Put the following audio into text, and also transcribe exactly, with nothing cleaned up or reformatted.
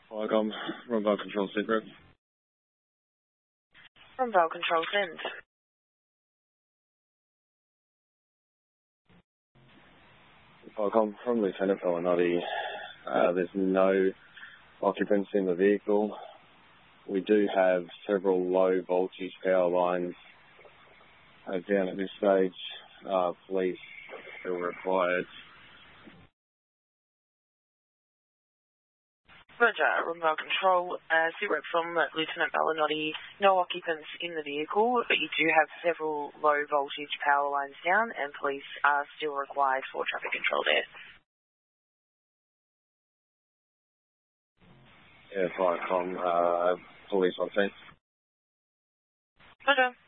Viacom, Rumble Control Secret. Rumble Control Send. Viacom, from Lieutenant Bellinati. Uh, there's no occupants in the vehicle. We do have several low voltage power lines uh, down at this stage. Uh, police still required. Roger, Rumble Control, uh, Super from Lieutenant Bellinati. No occupants in the vehicle, but you do have several low voltage power lines down, and police are still required for traffic control there. Yeah, Viacom, uh, police on scene. Roger.